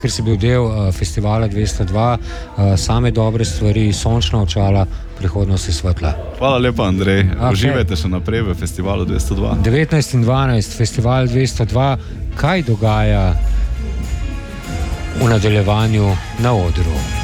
ker si bil del festivala 202, same dobre stvari, sončna očala, prihodnost je svetla. Hvala lepa, Andrej. Uživajte še naprej v festivalu 202. 19 in 12, festival 202, kaj dogaja v nadaljevanju na odru?